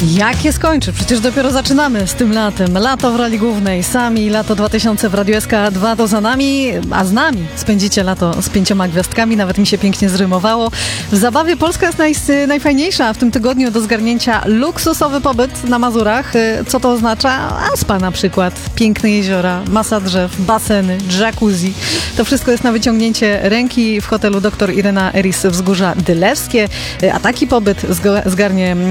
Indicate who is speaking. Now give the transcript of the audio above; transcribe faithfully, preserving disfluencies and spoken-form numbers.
Speaker 1: Jak je skończy? Przecież dopiero zaczynamy z tym latem. Lato w roli głównej. Sami lato dwa tysiące w Radiu S K dwa to za nami, a z nami spędzicie lato z pięcioma gwiazdkami. Nawet mi się pięknie zrymowało. W zabawie Polska jest naj, najfajniejsza. W tym tygodniu do zgarnięcia luksusowy pobyt na Mazurach. Co to oznacza? A spa na przykład. Piękne jeziora, masa drzew, baseny, jacuzzi. To wszystko jest na wyciągnięcie ręki w hotelu dr Irena Eris Wzgórza Dylewskie. A taki pobyt zgarnie